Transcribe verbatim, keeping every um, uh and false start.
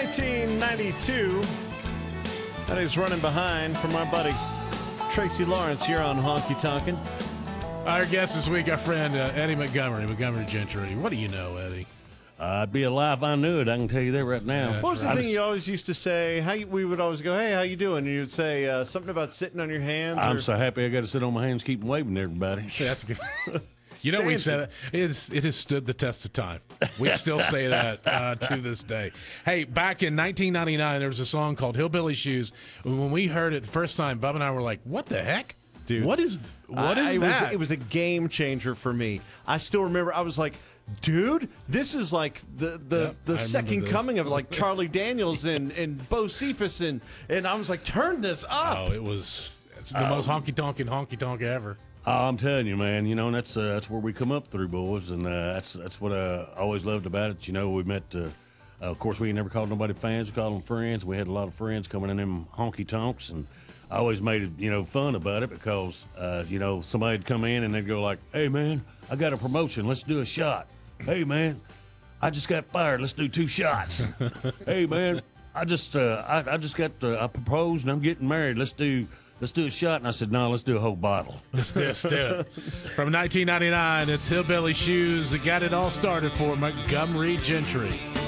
nineteen ninety-two. That is Running Behind from our buddy Tracy Lawrence here on Honky Tonkin'. Our guest this week, our friend uh, Eddie Montgomery, Montgomery Gentry. What do you know, Eddie? I'd be alive if I knew it. I can tell you that right now. Yeah. What was the I thing just- you always used to say? How you, we would always go, hey, how you doing? And you'd say uh, something about sitting on your hands. I'm or, so happy I got to sit on my hands, keep waving to everybody. That's good. You know, we Stands said that. It's, it has stood the test of time. We still say that uh, to this day. Hey, back in nineteen ninety-nine, there was a song called Hillbilly Shoes. When we heard it the first time, Bub and I were like, what the heck? Dude, What is, what is I, it that? Was, it was a game changer for me. I still remember, I was like, dude, this is like the the, Yep, the I second remember this. coming of like Charlie Daniels and, and Bo Cephas. And, and I was like, turn this up. Oh, it was it's the most honky-tonkin' honky-tonk ever. Oh, I'm telling you, man. You know, and that's uh, that's where we come up through, boys, and uh, that's that's what I always loved about it. You know, we met. Uh, uh, of course, we ain't never called nobody fans. We called them friends. We had a lot of friends coming in them honky tonks, and I always made it, you know, fun about it because, uh, you know, somebody'd come in and they'd go like, "Hey, man, I got a promotion. Let's do a shot." "Hey, man, I just got fired. Let's do two shots." "Hey, man, I just uh, I, I just got uh, I proposed and I'm getting married. Let's do." Let's do a shot. And I said, no, let's do a whole bottle. Let's do it, let's do it. From nineteen ninety-nine, it's Hillbilly Shoes that got it all started for Montgomery Gentry.